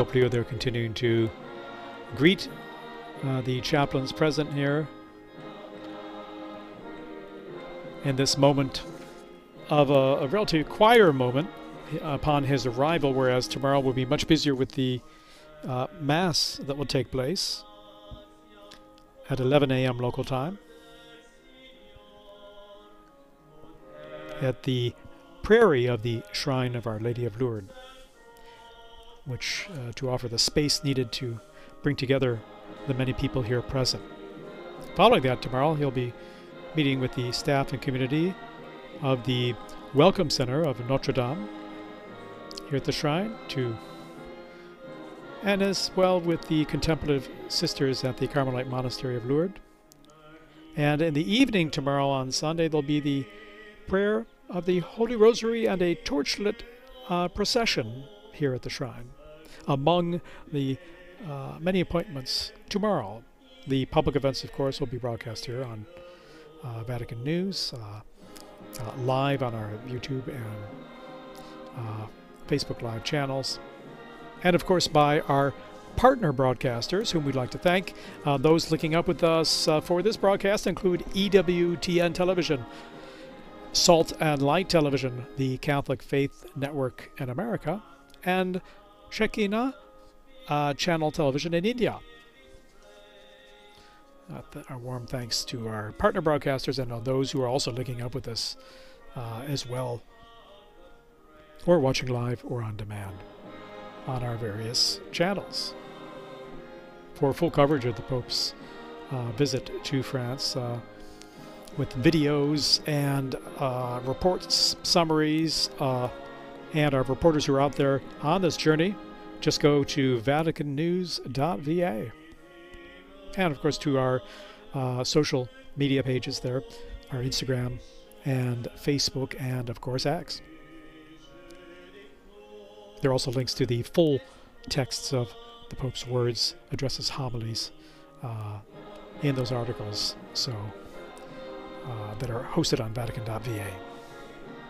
Pope Leo, they're continuing to greet the chaplains present here in this moment of a relatively quieter moment upon his arrival, whereas tomorrow will be much busier with the Mass that will take place at 11 a.m. local time at the prairie of the Shrine of Our Lady of Lourdes, which to offer the space needed to bring together the many people here present. Following that, tomorrow he'll be meeting with the staff and community of the Welcome Center of Notre Dame here at the shrine, and as well with the contemplative sisters at the Carmelite Monastery of Lourdes. And in the evening tomorrow on Sunday, there'll be the prayer of the Holy Rosary and a torchlit procession here at the shrine. Among the many appointments tomorrow, the public events, of course, will be broadcast here on Vatican News, live on our YouTube and Facebook Live channels, and of course by our partner broadcasters, whom we'd like to thank. Those linking up with us for this broadcast include EWTN Television, Salt and Light Television, the Catholic Faith Network in America, and Shekinah Channel Television in India. Our warm thanks to our partner broadcasters and those who are also linking up with us as well, or watching live or on demand on our various channels. For full coverage of the Pope's visit to France, with videos and reports, summaries, and our reporters who are out there on this journey, just go to vaticannews.va. And of course to our social media pages there, our Instagram and Facebook and of course X. There are also links to the full texts of the Pope's words, addresses, homilies in those articles, so that are hosted on Vatican.va.